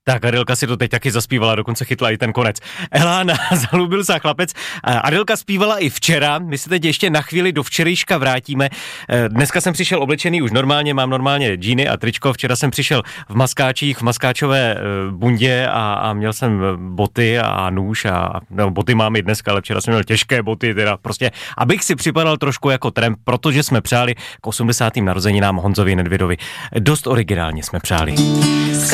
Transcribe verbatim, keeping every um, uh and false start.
Tak Adélka si to teď taky zaspívala, dokonce chytla i ten konec. Elána, zalúbil se chlapec. Adélka zpívala i včera, my se teď ještě na chvíli do včerejška vrátíme. Dneska jsem přišel oblečený už normálně, mám normálně džíny a tričko, včera jsem přišel v maskáčích, v maskáčové bundě a, a měl jsem boty a nůž a no, boty mám i dneska, ale včera jsem měl těžké boty, teda prostě, abych si připadal trošku jako tramp, protože jsme přáli k osmdesátým narozeninám Honzovi Nedvědovi. Dost originálně jsme přáli.